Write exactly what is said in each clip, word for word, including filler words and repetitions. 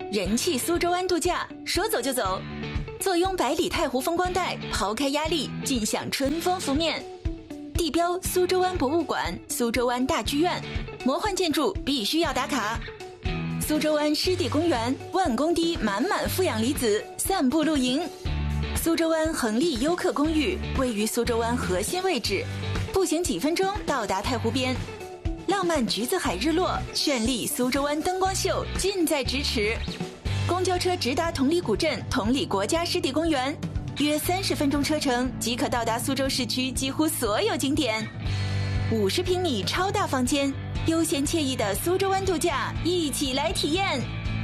人气苏州湾度假，说走就走。坐拥百里太湖风光带，抛开压力，尽享春风拂面。地标苏州湾博物馆、苏州湾大剧院，魔幻建筑必须要打卡。苏州湾湿地公园，万公堤满满负氧离子，散步露营。苏州湾恒利优客公寓位于苏州湾核心位置，步行几分钟到达太湖边。浪漫橘子海日落，绚丽苏州湾灯光秀近在咫尺。公交车直达同里古镇同里国家湿地公园，约三十分钟车程即可到达苏州市区几乎所有景点。五十平米超大房间，悠闲惬意的苏州湾度假，一起来体验！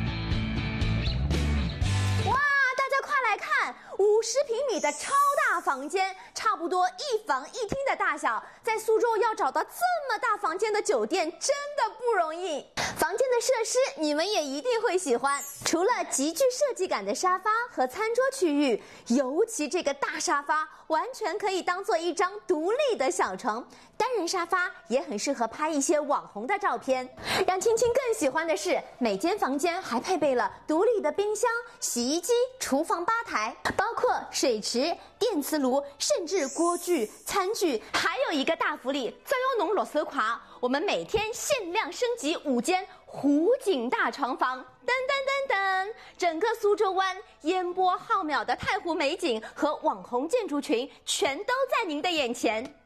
哇，大家快来看，五十平米的超大房间，差不多一房一厅的大小，在苏州要找到这么大房间的酒店真的不容易。房间的设施你们也一定会喜欢，除了极具设计感的沙发和餐桌区域，尤其这个大沙发完全可以当做一张独立的小床，单人沙发也很适合拍一些网红的照片。让青青更喜欢的是，每间房间还配备了独立的冰箱、洗衣机、厨房吧台，包括水池、电磁炉，甚至锅具、餐具。还有一个大福利，只要侬六手款，我们每天限量升级五间湖景大床房。噔噔噔噔，整个苏州湾烟波浩渺的太湖美景和网红建筑群全都在您的眼前。